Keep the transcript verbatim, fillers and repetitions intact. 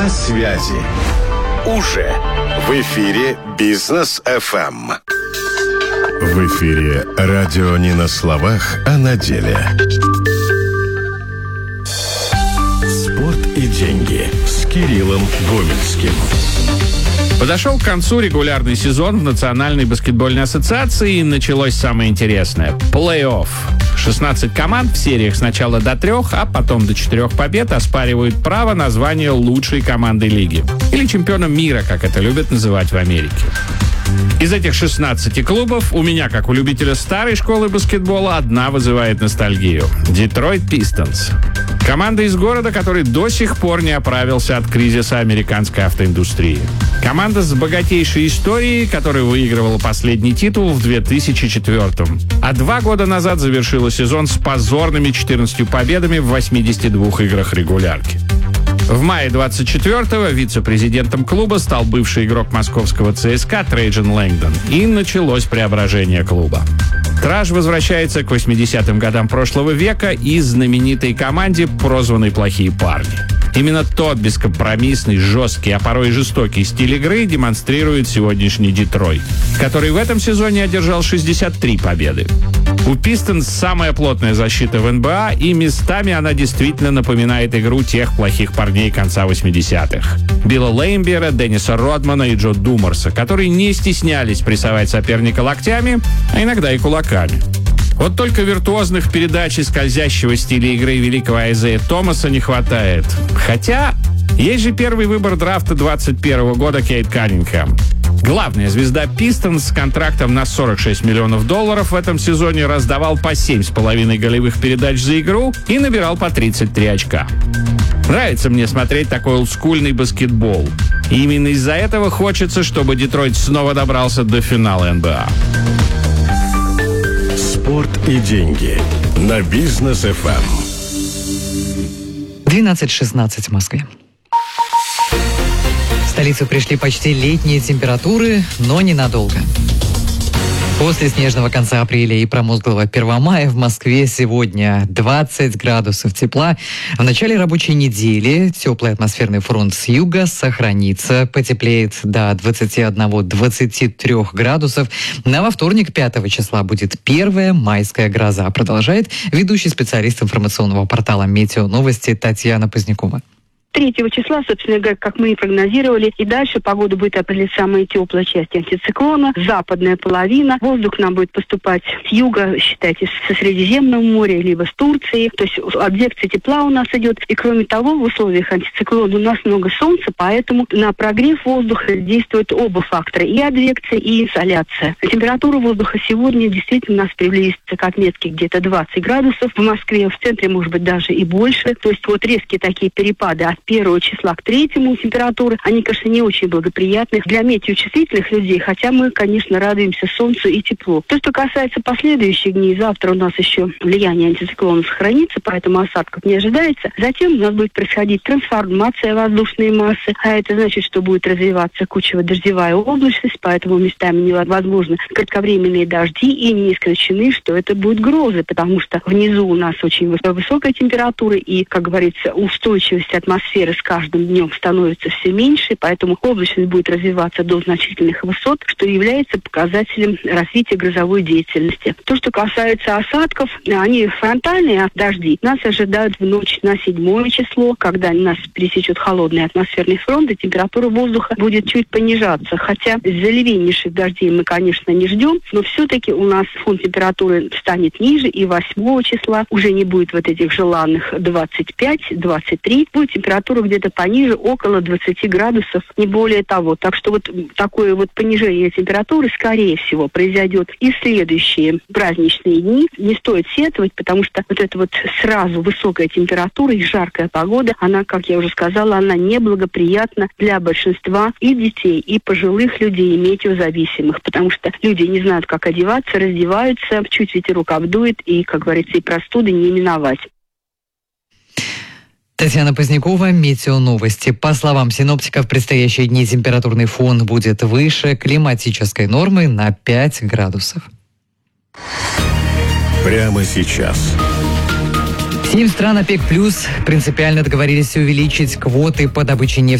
На связи. Уже в эфире Бизнес эф эм. В эфире радио не на словах, а на деле. Спорт и деньги с Кириллом Гомельским. Подошел к концу регулярный сезон в Национальной баскетбольной ассоциации, и началось самое интересное – плей-офф. шестнадцать команд в сериях сначала до трех, а потом до четырех побед оспаривают право на звание лучшей команды лиги. Или чемпионом мира, как это любят называть в Америке. Из этих шестнадцати клубов у меня, как у любителя старой школы баскетбола, одна вызывает ностальгию – Детройт Пистонс. Команда из города, который до сих пор не оправился от кризиса американской автоиндустрии. Команда с богатейшей историей, которая выигрывала последний титул в две тысячи четвёртом. А два года назад завершила сезон с позорными четырнадцатью победами в восьмидесяти двух играх регулярки. В мае двадцать четвёртого вице-президентом клуба стал бывший игрок московского ЦСКА Трейджен Лэнгдон. И началось преображение клуба. Траж возвращается к восьмидесятым годам прошлого века и знаменитой команде, прозванной «Плохие парни». Именно тот бескомпромиссный, жесткий, а порой и жестокий стиль игры демонстрирует сегодняшний Детройт, который в этом сезоне одержал шестьдесят три победы. У Пистонс самая плотная защита в эн бэ а, и местами она действительно напоминает игру тех плохих парней конца восьмидесятых. Билла Леймбера, Денниса Родмана и Джо Думарса, которые не стеснялись прессовать соперника локтями, а иногда и кулаками. Вот только виртуозных передач и скользящего стиля игры великого Айзея Томаса не хватает. Хотя есть же первый выбор драфта двадцать первого года Кейт Каннингхэм. Главная звезда Пистонс с контрактом на сорок шесть миллионов долларов в этом сезоне раздавал по семь с половиной голевых передач за игру и набирал по тридцать три очка. Нравится мне смотреть такой олдскульный баскетбол. И именно из-за этого хочется, чтобы Детройт снова добрался до финала эн бэ а. Спорт и деньги на Бизнес эф эм. двенадцать шестнадцать в Москве. В столицу пришли почти летние температуры, но ненадолго. После снежного конца апреля и промозглого первого мая в Москве сегодня двадцать градусов тепла. В начале рабочей недели теплый атмосферный фронт с юга сохранится, потеплеет до двадцати одного - двадцати трёх градусов. На во вторник, пятого числа, будет первая майская гроза, продолжает ведущий специалист информационного портала «Метео Новости» Татьяна Позднякова. третьего числа, собственно говоря, как мы и прогнозировали, и дальше погода будет определять самые теплые части антициклона, западная половина. Воздух нам будет поступать с юга, считайте, со Средиземного моря, либо с Турции. То есть адвекция тепла у нас идет. И кроме того, в условиях антициклона у нас много солнца, поэтому на прогрев воздуха действуют оба фактора. И адвекция, и инсоляция. Температура воздуха сегодня действительно у нас приблизится к отметке где-то двадцать градусов. В Москве, в центре, может быть, даже и больше. То есть вот резкие такие перепады от первого числа к третьему температуры, они, конечно, не очень благоприятны для метеочувствительных людей, хотя мы, конечно, радуемся солнцу и теплу. То, что касается последующих дней, завтра у нас еще влияние антициклона сохранится, поэтому осадков не ожидается. Затем у нас будет происходить трансформация воздушной массы, а это значит, что будет развиваться кучево-дождевая облачность, поэтому местами невозможны кратковременные дожди, и не исключены, что это будут грозы, потому что внизу у нас очень высокая температура, и, как говорится, устойчивость атмосферы с каждым днем становится все меньше, поэтому облачность будет развиваться до значительных высот, что является показателем развития грозовой деятельности. То, что касается осадков, они фронтальные дожди. Нас ожидают в ночь на седьмое число, когда нас пересечет холодный атмосферный фронт, и температура воздуха будет чуть понижаться. Хотя заливейнейших дождей мы, конечно, не ждем, но все-таки у нас фон температуры станет ниже, и восьмого числа уже не будет вот этих желанных двадцать пять - двадцать три, будет температура где-то пониже, около двадцати градусов, не более того. Так что вот такое вот понижение температуры, скорее всего, произойдет и в следующие праздничные дни. Не стоит сетовать, потому что вот эта вот сразу высокая температура и жаркая погода, она, как я уже сказала, она неблагоприятна для большинства и детей, и пожилых людей, и метеозависимых, потому что люди не знают, как одеваться, раздеваются, чуть ветерок обдует, и, как говорится, и простуды не миновать. Татьяна Позднякова, Метео Новости. По словам синоптиков, в предстоящие дни температурный фон будет выше климатической нормы на пять градусов. Прямо сейчас. Семь стран ОПЕК плюс принципиально договорились увеличить квоты по добыче нефти